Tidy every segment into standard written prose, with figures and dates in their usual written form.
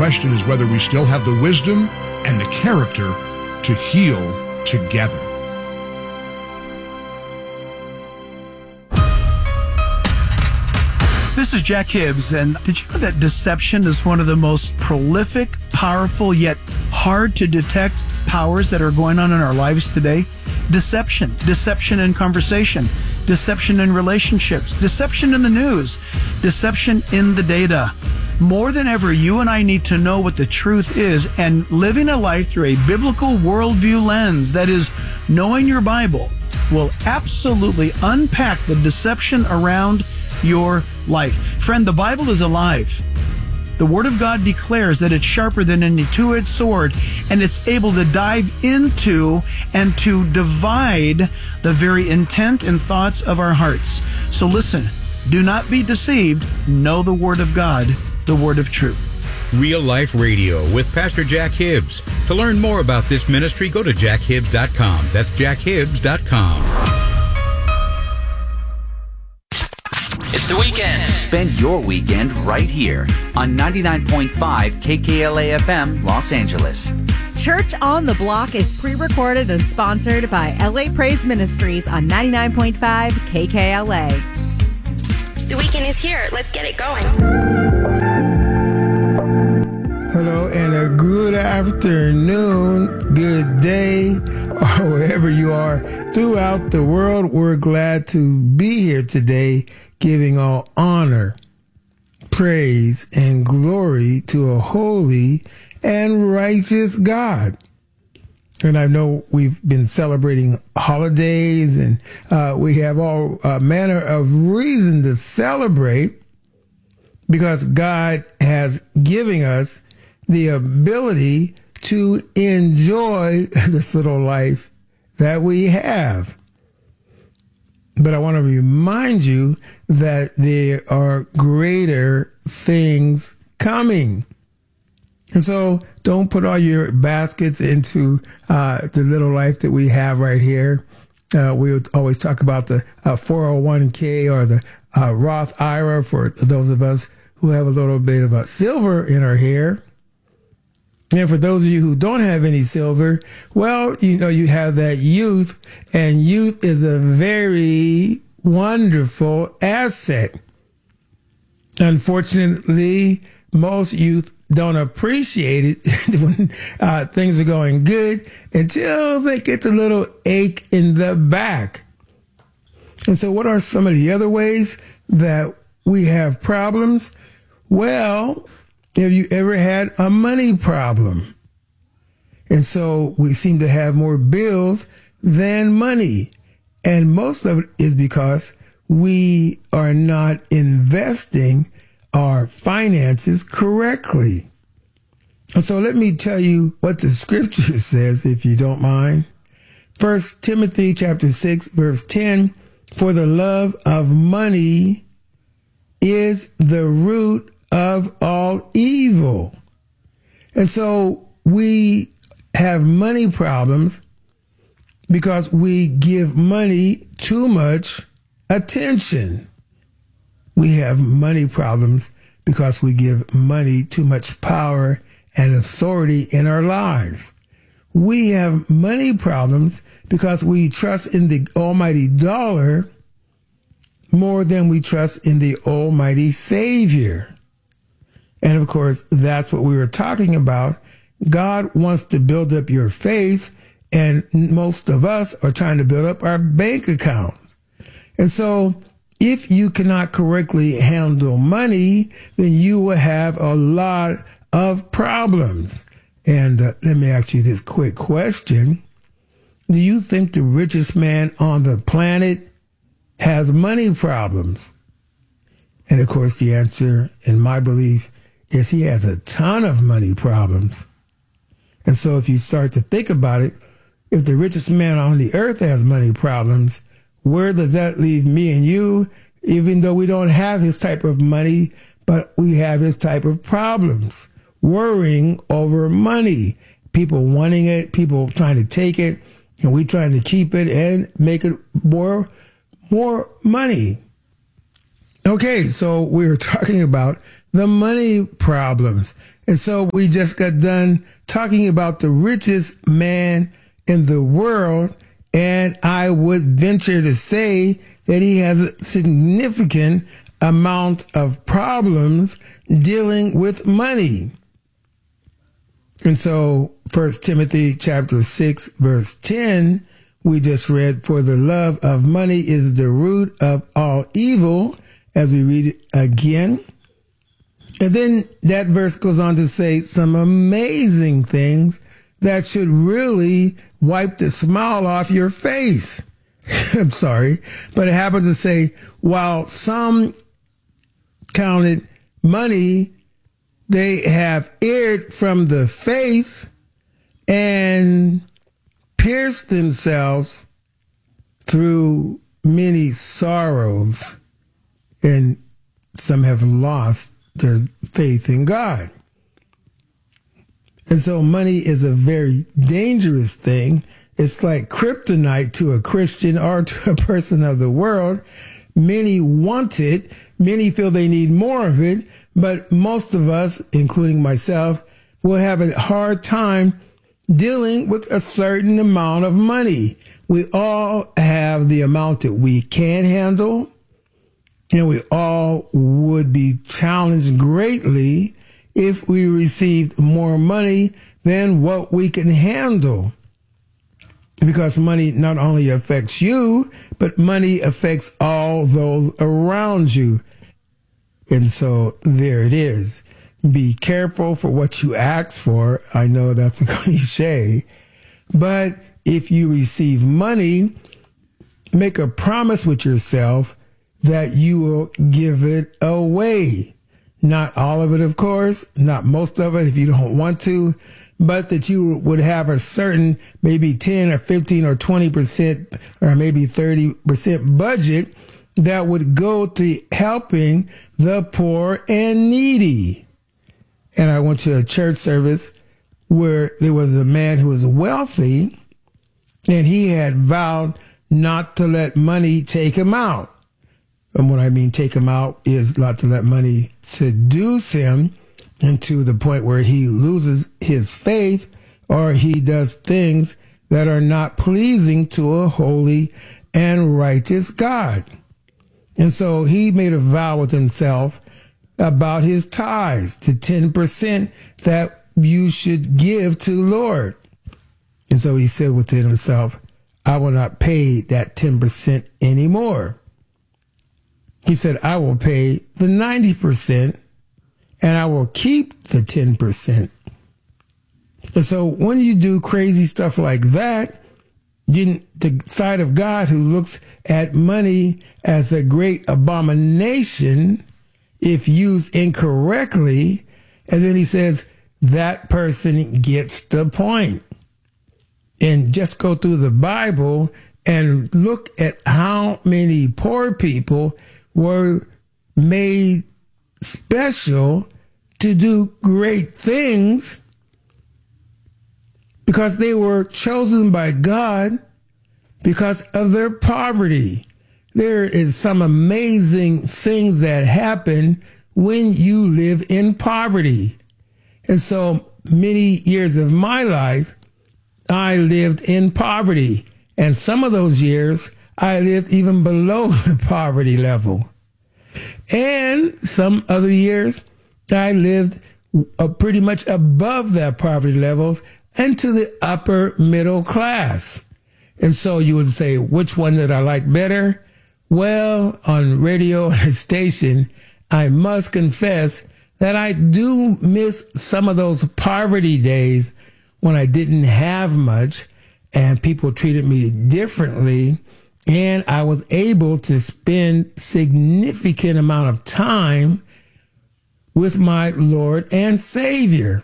question is whether we still have the wisdom and the character to heal together. This is Jack Hibbs, and did you know that deception is one of the most prolific, powerful, yet hard to detect powers that are going on in our lives today? Deception in conversation, deception in relationships, deception in the news, deception in the data. More than ever, you and I need to know what the truth is, and living a life through a biblical worldview lens, that is, knowing your Bible, will absolutely unpack the deception around your life. Friend, the Bible is alive. The Word of God declares that it's sharper than any two-edged sword, and it's able to dive into and to divide the very intent and thoughts of our hearts. So listen, do not be deceived. Know the Word of God, the Word of truth. Real Life Radio with Pastor Jack Hibbs. To learn more about this ministry, go to jackhibbs.com. That's jackhibbs.com. It's the weekend. Spend your weekend right here on 99.5 KKLA FM, Los Angeles. Church on the Block is pre-recorded and sponsored by LA Praise Ministries on 99.5 KKLA. The weekend is here. Let's get it going. Hello and a good afternoon, good day, or wherever you are throughout the world. We're glad to be here today, giving all honor, praise, and glory to a holy and righteous God. And I know we've been celebrating holidays, and we have all manner of reason to celebrate, because God has given us the ability to enjoy this little life that we have. But I want to remind you that there are greater things coming. And so don't put all your baskets into the little life that we have right here. We always talk about the 401k or the Roth IRA for those of us who have a little bit of a silver in our hair. And for those of you who don't have any silver, well, you know, you have that youth, and youth is a very wonderful asset. Unfortunately, most youth don't appreciate it when things are going good until they get the little ache in the back. And so what are some of the other ways that we have problems? Well, have you ever had a money problem? And so we seem to have more bills than money. And most of it is because we are not investing our finances correctly. And so let me tell you what the scripture says, if you don't mind. 1 Timothy chapter 6, verse 10, for the love of money is the root of all evil. And so we have money problems because we give money too much attention. We have money problems because we give money too much power and authority in our lives. We have money problems because we trust in the almighty dollar more than we trust in the almighty Savior. And of course, that's what we were talking about. God wants to build up your faith, and most of us are trying to build up our bank account. And so if you cannot correctly handle money, then you will have a lot of problems. And let me ask you this quick question. Do you think the richest man on the planet has money problems? And of course, the answer, in my belief, is he has a ton of money problems. And so if you start to think about it, if the richest man on the earth has money problems, where does that leave me and you, even though we don't have his type of money, but we have his type of problems? Worrying over money, people wanting it, people trying to take it, and we trying to keep it and make it more money. Okay, so we're talking about the money problems. And so we just got done talking about the richest man in the world. And I would venture to say that he has a significant amount of problems dealing with money. And so 1 Timothy chapter 6, verse 10, we just read, for the love of money is the root of all evil, as we read it again. And then that verse goes on to say some amazing things that should really wipe the smile off your face. I'm sorry, but it happens to say, while some counted money, they have erred from the faith and pierced themselves through many sorrows, and some have lost their faith in God. And so money is a very dangerous thing. It's like kryptonite to a Christian or to a person of the world. Many want it. Many feel they need more of it. But most of us, including myself, will have a hard time dealing with a certain amount of money. We all have the amount that we can handle, and we all would be challenged greatly if we received more money than what we can handle. Because money not only affects you, but money affects all those around you. And so there it is. Be careful for what you ask for. I know that's a cliche, but if you receive money, make a promise with yourself that you will give it away. Not all of it, of course, not most of it if you don't want to, but that you would have a certain maybe 10 or 15 or 20% or maybe 30% budget that would go to helping the poor and needy. And I went to a church service where there was a man who was wealthy, and he had vowed not to let money take him out. And what I mean take him out is not to let money seduce him into the point where he loses his faith or he does things that are not pleasing to a holy and righteous God. And so he made a vow with himself about his tithes, the 10% that you should give to the Lord. And so he said within himself, I will not pay that 10% anymore. He said, I will pay the 90% and I will keep the 10%. And so when you do crazy stuff like that, then the side of God who looks at money as a great abomination if used incorrectly, and then he says, that person gets the point. And just go through the Bible and look at how many poor people were made special to do great things because they were chosen by God because of their poverty. There is some amazing things that happen when you live in poverty. And so many years of my life, I lived in poverty. And some of those years, I lived even below the poverty level. And some other years, I lived pretty much above that poverty levels and to the upper middle class. And so you would say, which one did I like better? Well, on radio and station, I must confess that I do miss some of those poverty days when I didn't have much and people treated me differently, and I was able to spend significant amount of time with my Lord and Savior.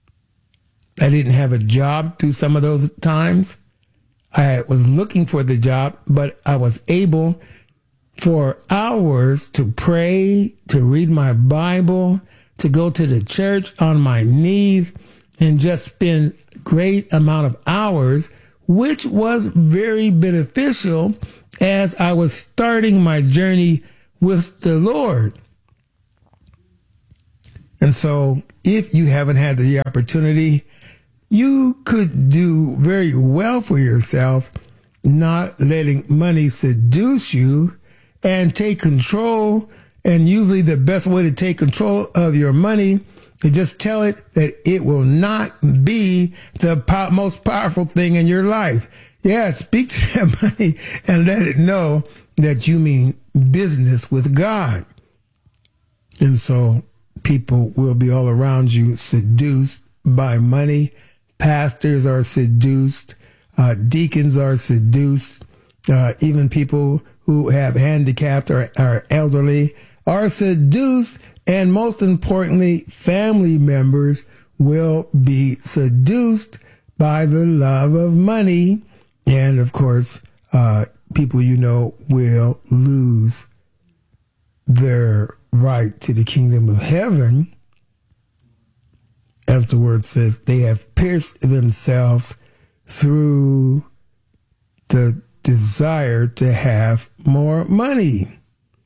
I didn't have a job through some of those times. I was looking for the job, but I was able for hours to pray, to read my Bible, to go to the church on my knees and just spend great amount of hours, which was very beneficial as I was starting my journey with the Lord. And so if you haven't had the opportunity, you could do very well for yourself, not letting money seduce you and take control. And usually the best way to take control of your money is just tell it that it will not be the most powerful thing in your life. Yeah, speak to that money and let it know that you mean business with God. And so people will be all around you seduced by money. Pastors are seduced. Deacons are seduced. Even people who have handicapped or are elderly are seduced. And most importantly, family members will be seduced by the love of money. And of course, people will lose their right to the kingdom of heaven. As the word says, they have pierced themselves through the desire to have more money.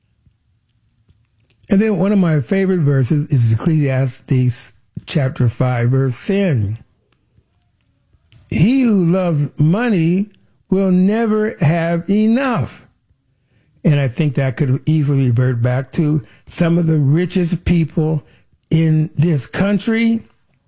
And then one of my favorite verses is Ecclesiastes chapter 5, verse 10. He who loves money will never have enough. And I think that could easily revert back to some of the richest people in this country.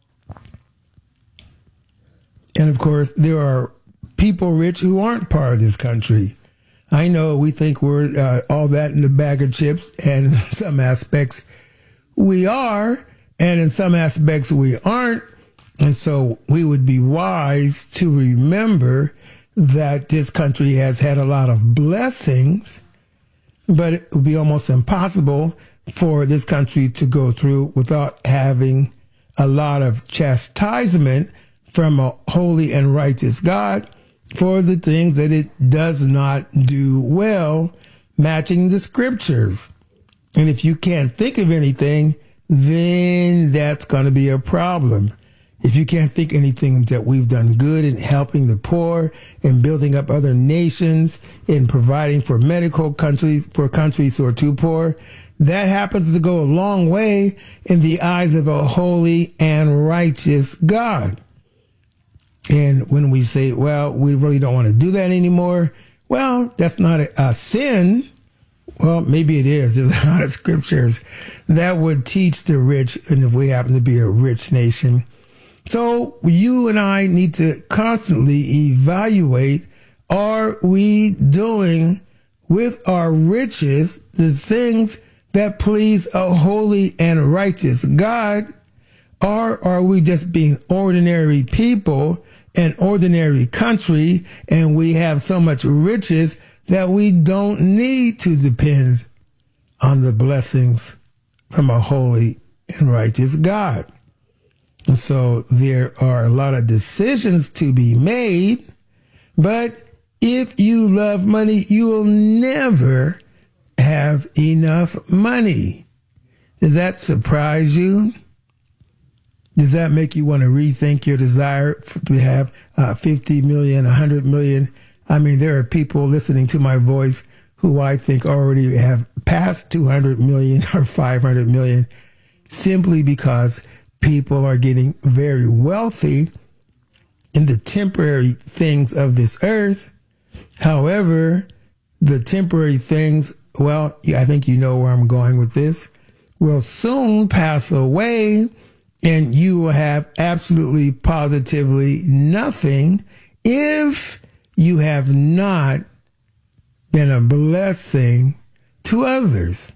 And of course, there are people rich who aren't part of this country. I know we think we're all that in the bag of chips, and in some aspects we are, and in some aspects we aren't. And so we would be wise to remember that this country has had a lot of blessings, but it would be almost impossible for this country to go through without having a lot of chastisement from a holy and righteous God for the things that it does not do well, matching the scriptures. And if you can't think of anything, then that's going to be a problem. If you can't think anything that we've done good in helping the poor and building up other nations and providing for medical countries, for countries who are too poor, that happens to go a long way in the eyes of a holy and righteous God. And when we say, well, we really don't want to do that anymore, well, that's not a sin. Well, maybe it is. There's a lot of scriptures that would teach the rich, and if we happen to be a rich nation. So you and I need to constantly evaluate, are we doing with our riches the things that please a holy and righteous God? Or are we just being ordinary people, an ordinary country, and we have so much riches that we don't need to depend on the blessings from a holy and righteous God? And so there are a lot of decisions to be made, but if you love money, you will never have enough money. Does that surprise you? Does that make you want to rethink your desire to have 50 million, 100 million? I mean, there are people listening to my voice who I think already have passed 200 million or 500 million simply because people are getting very wealthy in the temporary things of this earth. However, the temporary things, well, I think you know where I'm going with this, will soon pass away, and you will have absolutely positively nothing if you have not been a blessing to others.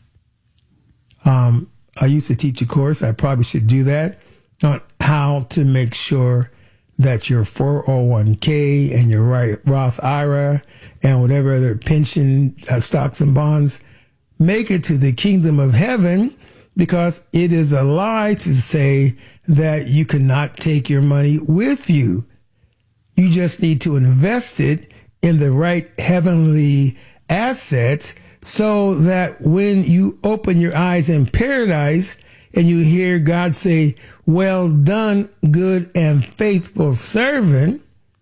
I used to teach a course, I probably should do that, on how to make sure that your 401k and your Roth IRA and whatever other pension stocks and bonds make it to the kingdom of heaven, because it is a lie to say that you cannot take your money with you. You just need to invest it in the right heavenly assets so that when you open your eyes in paradise and you hear God say, "Well done, good and faithful servant,"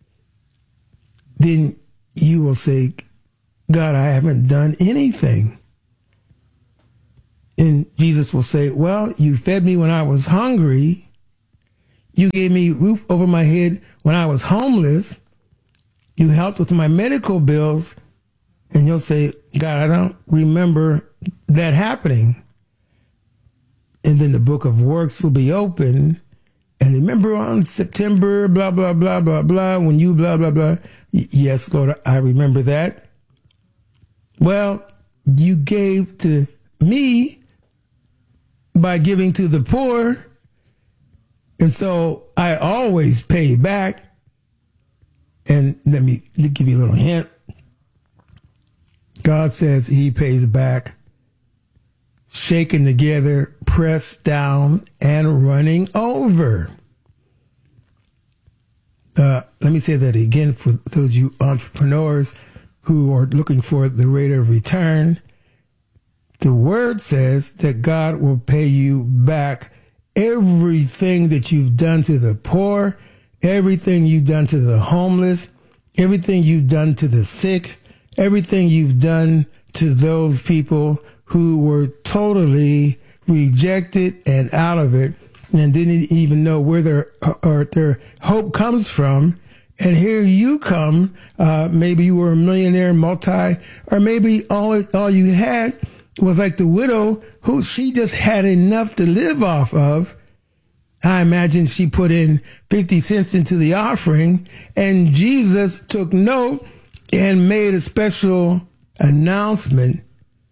then you will say, "God, I haven't done anything." And Jesus will say, well, you fed me when I was hungry. You gave me roof over my head when I was homeless. You helped with my medical bills. And you'll say, God, I don't remember that happening. And then the book of works will be open. And remember on September, blah, blah, blah, blah, blah, when you blah, blah, blah. Yes, Lord, I remember that. Well, you gave to me by giving to the poor. And so I always pay back. And let me give you a little hint. God says he pays back, shaken together, pressed down, and running over. Let me say that again for those of you entrepreneurs who are looking for the rate of return. The word says that God will pay you back everything that you've done to the poor, everything you've done to the homeless, everything you've done to the sick, everything you've done to those people who were totally rejected and out of it and didn't even know where their hope comes from. And here you come. Maybe you were a millionaire, or maybe all you had was like the widow who she just had enough to live off of. I imagine she put in 50 cents into the offering, and Jesus took note and made a special announcement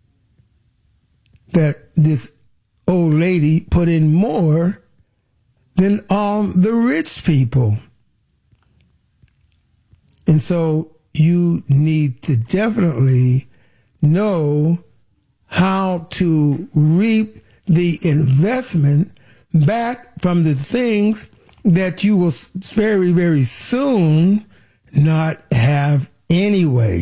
that this old lady put in more than all the rich people. And so you need to definitely know how to reap the investment back from the things that you will very, very soon not have anyway.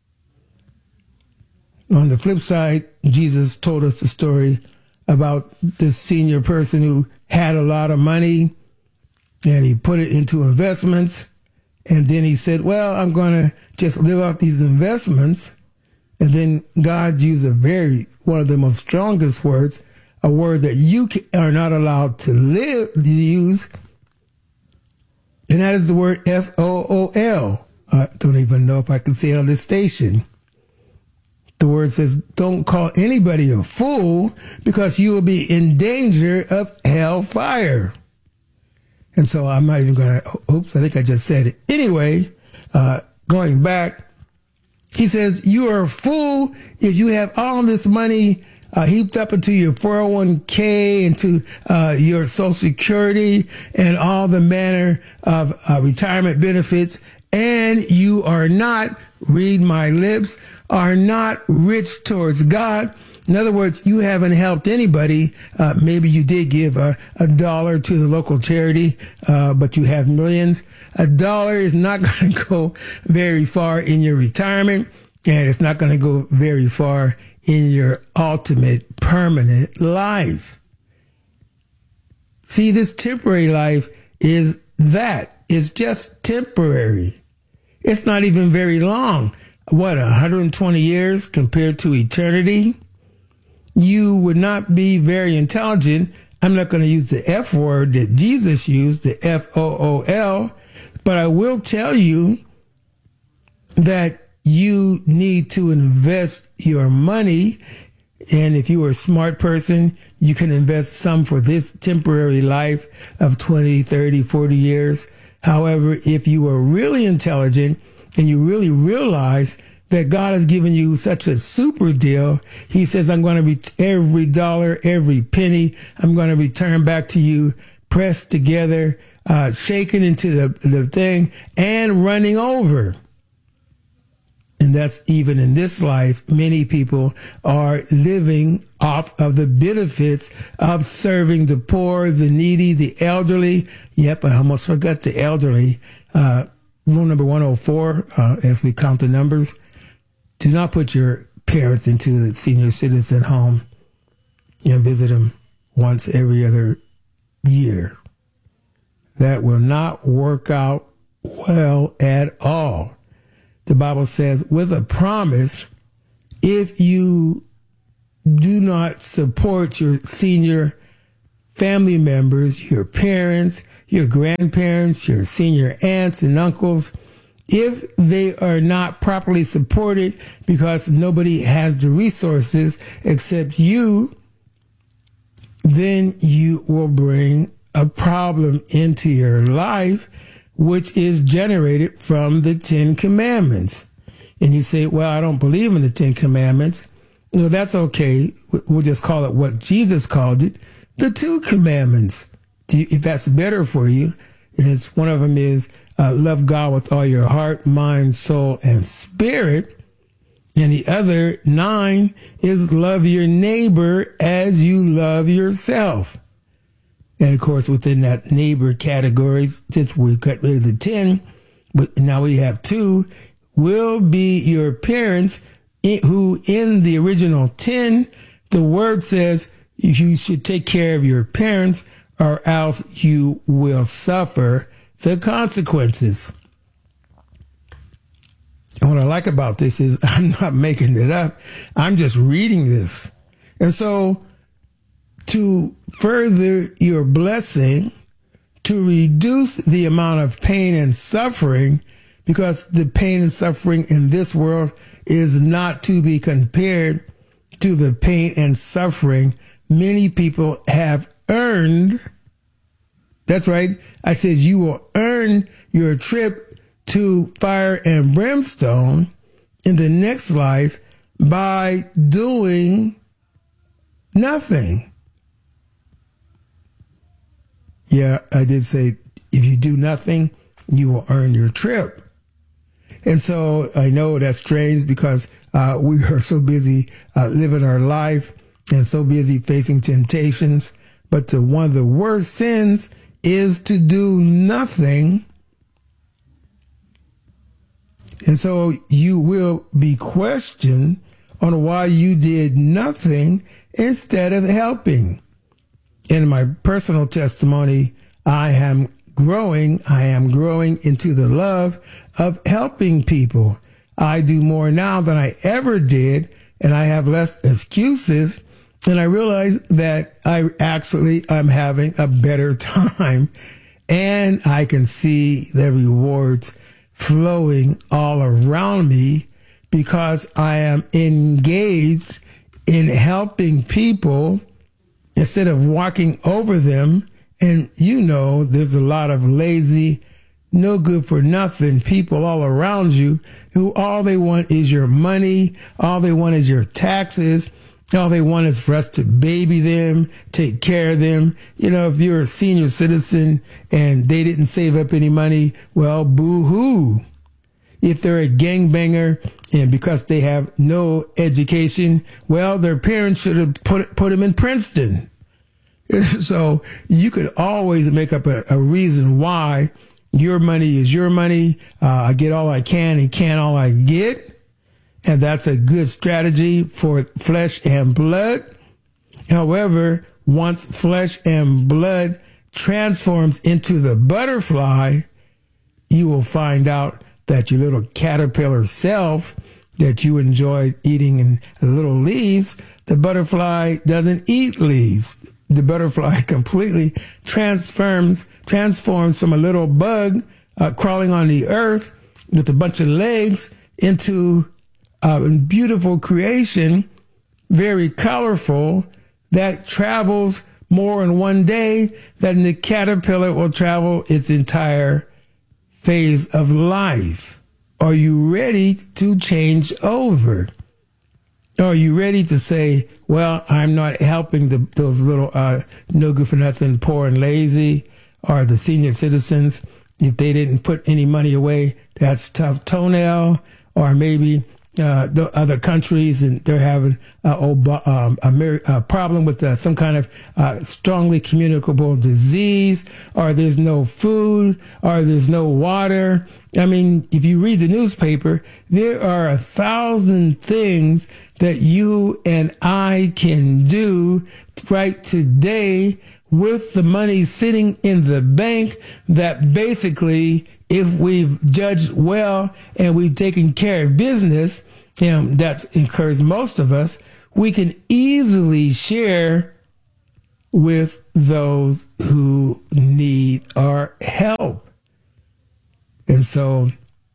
On the flip side, Jesus told us the story about this senior person who had a lot of money and he put it into investments. And then he said, well, I'm going to just live off these investments. And then God used one of the most strongest words, a word that you are not allowed to use. And that is the word F-O-O-L. I don't even know if I can say it on this station. The word says, don't call anybody a fool because you will be in danger of hellfire. And so I'm not even going to, oops, I think I just said it. Anyway, going back, he says, you are a fool if you have all this money heaped up into your 401k, into your Social Security and all the manner of retirement benefits, and you are not, read my lips, are not rich towards God. In other words, you haven't helped anybody. Maybe you did give a dollar to the local charity, but you have millions. $1 is not going to go very far in your retirement, and it's not going to go very far in your ultimate permanent life. See, this temporary life is that. It's just temporary. It's not even very long. 120 years compared to eternity? You would not be very intelligent. I'm not going to use the F word that Jesus used, the F-O-O-L, but I will tell you that you need to invest your money. And if you are a smart person, you can invest some for this temporary life of 20, 30, 40 years. However, if you are really intelligent and you really realize that God has given you such a super deal, he says, I'm going to be every dollar, every penny, I'm going to return back to you, pressed together, shaken into the thing and running over. And that's even in this life, many people are living off of the benefits of serving the poor, the needy, the elderly. Yep, I almost forgot the elderly. Rule number 104, as we count the numbers, do not put your parents into the senior citizen home and visit them once every other year. That will not work out well at all. The Bible says, with a promise, if you do not support your senior family members, your parents, your grandparents, your senior aunts and uncles, if they are not properly supported because nobody has the resources except you, then you will bring a problem into your life, which is generated from the 10 Commandments. And you say, well, I don't believe in the 10 Commandments. No, that's okay. We'll just call it what Jesus called it, the 2 Commandments. If that's better for you, and it's one of them is love God with all your heart, mind, soul, and spirit. And the other 9 is love your neighbor as you love yourself. And of course, within that neighbor category, since we got rid of the 10, but now we have 2, will be your parents, who in the original 10, the word says you should take care of your parents or else you will suffer the consequences. And what I like about this is I'm not making it up. I'm just reading this. And so to further your blessing, to reduce the amount of pain and suffering, because the pain and suffering in this world is not to be compared to the pain and suffering many people have earned. That's right. I said you will earn your trip to fire and brimstone in the next life by doing nothing. Yeah, I did say if you do nothing, you will earn your trip. And so I know that's strange because we are so busy living our life and so busy facing temptations. But one of the worst sins is to do nothing. And so you will be questioned on why you did nothing instead of helping. In my personal testimony, I am growing into the love of helping people. I do more now than I ever did, and I have less excuses. And I realize that I'm having a better time, and I can see the rewards flowing all around me because I am engaged in helping people instead of walking over them. And there's a lot of lazy, no good for nothing people all around you who all they want is your money. All they want is your taxes. All they want is for us to baby them, take care of them. If you're a senior citizen and they didn't save up any money, well, boo-hoo. If they're a gangbanger and because they have no education, well, their parents should have put them in Princeton. So you could always make up a reason why your money is your money. I get all I can and can all I get. And that's a good strategy for flesh and blood. However, once flesh and blood transforms into the butterfly, you will find out that your little caterpillar self that you enjoyed eating in little leaves, the butterfly doesn't eat leaves. The butterfly completely transforms from a little bug crawling on the earth with a bunch of legs into a beautiful creation, very colorful, that travels more in one day than the caterpillar will travel its entire phase of life. Are you ready to change over? Are you ready to say, well, I'm not helping those little no good for nothing, poor and lazy, or the senior citizens, if they didn't put any money away, that's tough toenail, or maybe the other countries and they're having a problem with some kind of strongly communicable disease, or there's no food, or there's no water. I mean, if you read the newspaper, there are 1,000 things that you and I can do right today with the money sitting in the bank that basically, if we've judged well and we've taken care of business, that incurs most of us, we can easily share with those who need our help. And so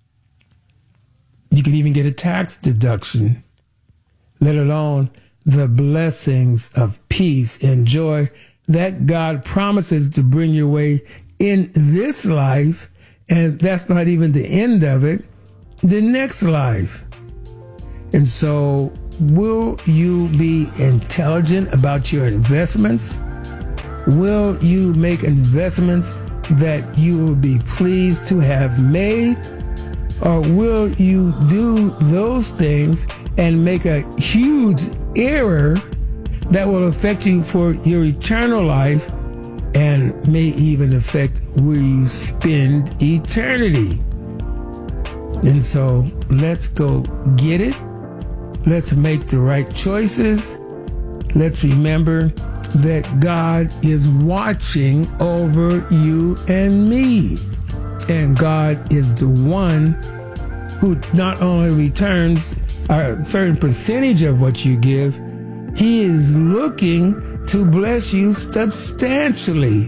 you can even get a tax deduction, let alone the blessings of peace and joy that God promises to bring your way in this life. And that's not even the end of it, the next life. And so will you be intelligent about your investments? Will you make investments that you will be pleased to have made? Or will you do those things and make a huge error that will affect you for your eternal life and may even affect where you spend eternity? And so let's go get it. Let's make the right choices. Let's remember that God is watching over you and me. And God is the one who not only returns a certain percentage of what you give, He is looking to bless you substantially.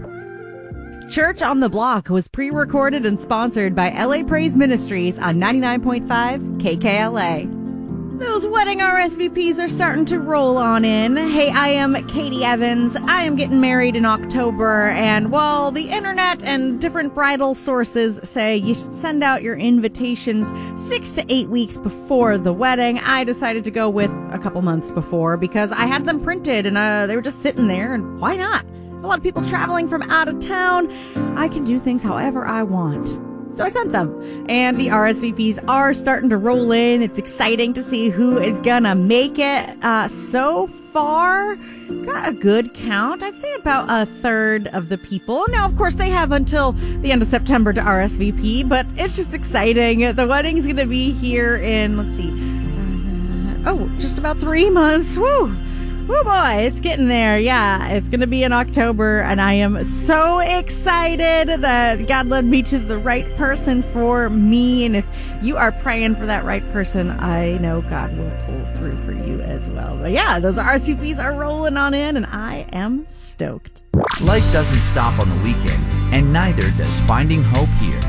Church on the Block was pre-recorded and sponsored by LA Praise Ministries on 99.5 KKLA. Those wedding RSVPs are starting to roll on in. Hey, I am Katie Evans. I am getting married in October, and while the internet and different bridal sources say you should send out your invitations 6 to 8 weeks before the wedding, I decided to go with a couple months before because I had them printed and they were just sitting there, and why not? A lot of people traveling from out of town. I can do things however I want. So I sent them, and the RSVPs are starting to roll in. It's exciting to see who is gonna make it. So far, got a good count. I'd say about a third of the people. Now, of course, they have until the end of September to RSVP, but it's just exciting. The wedding's gonna be here in, let's see, just about 3 months. Woo! Oh boy, it's getting there. Yeah, it's going to be in October, and I am so excited that God led me to the right person for me. And if you are praying for that right person, I know God will pull through for you as well. But yeah, those RSVPs are rolling on in, and I am stoked. Life doesn't stop on the weekend, and neither does finding hope here.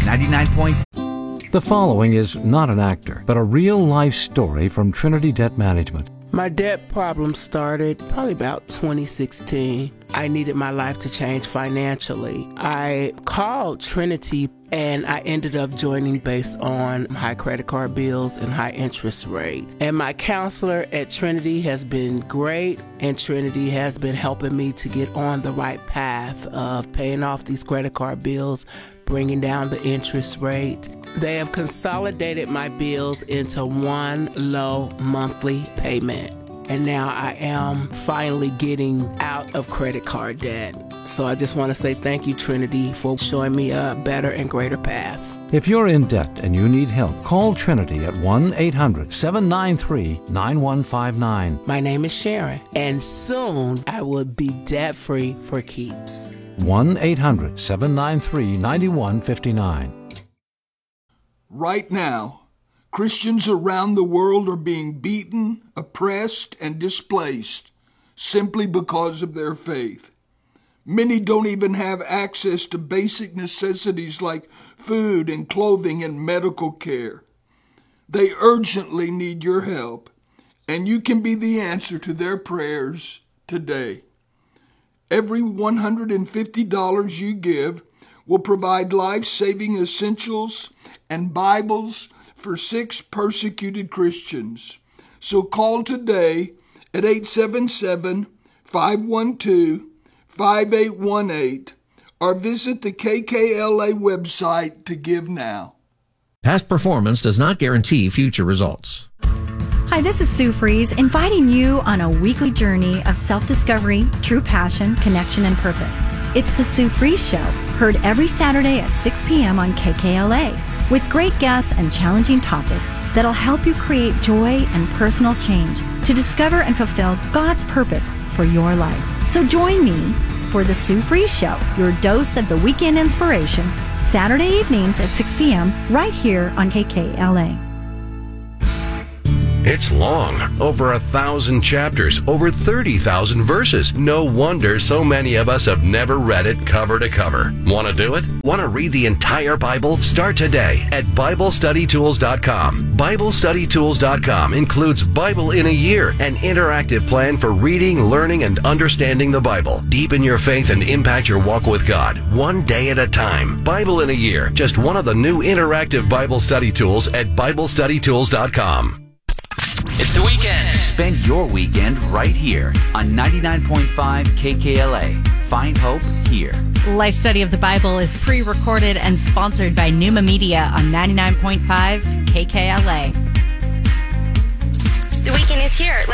99.5. The following is not an actor, but a real-life story from Trinity Debt Management. My debt problem started probably about 2016. I needed my life to change financially. I called Trinity and I ended up joining based on high credit card bills and high interest rate. And my counselor at Trinity has been great, and Trinity has been helping me to get on the right path of paying off these credit card bills, bringing down the interest rate. They have consolidated my bills into one low monthly payment. And now I am finally getting out of credit card debt. So I just want to say thank you, Trinity, for showing me a better and greater path. If you're in debt and you need help, call Trinity at 1-800-793-9159. My name is Sharon, and soon I will be debt-free for keeps. 1-800-793-9159. Right now, Christians around the world are being beaten, oppressed, and displaced simply because of their faith. Many don't even have access to basic necessities like food and clothing and medical care. They urgently need your help, and you can be the answer to their prayers today. Every $150 you give will provide life-saving essentials and Bibles for 6 persecuted Christians. So call today at 877-512-5818 or visit the KKLA website to give now. Past performance does not guarantee future results. Hi, this is Sue Fries, inviting you on a weekly journey of self-discovery, true passion, connection, and purpose. It's the Sue Fries Show, heard every Saturday at 6 p.m. on KKLA, with great guests and challenging topics that'll help you create joy and personal change to discover and fulfill God's purpose for your life. So join me for the Sue Fries Show, your dose of the weekend inspiration, Saturday evenings at 6 p.m. right here on KKLA. It's long, over 1,000 chapters, over 30,000 verses. No wonder so many of us have never read it cover to cover. Want to do it? Want to read the entire Bible? Start today at BibleStudyTools.com. BibleStudyTools.com includes Bible in a Year, an interactive plan for reading, learning, and understanding the Bible. Deepen your faith and impact your walk with God, one day at a time. Bible in a Year, just one of the new interactive Bible study tools at BibleStudyTools.com. It's the weekend. Spend your weekend right here on 99.5 KKLA. Find hope here. Life Study of the Bible is pre-recorded and sponsored by Pneuma Media on 99.5 KKLA. The weekend is here.